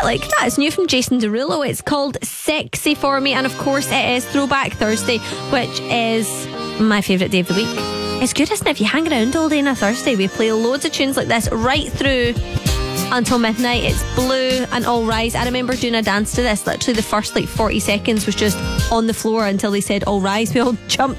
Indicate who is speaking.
Speaker 1: like that. It's new from Jason Derulo. It's called Sexy For Me, and of course it is Throwback Thursday, which is my favourite day of the week. It's good, isn't it? If you hang around all day on a Thursday, we play loads of tunes like this right through until midnight. It's Blue and All Rise. I remember doing a dance to this. Literally the first 40 seconds was just on the floor until they said All Rise. We all jumped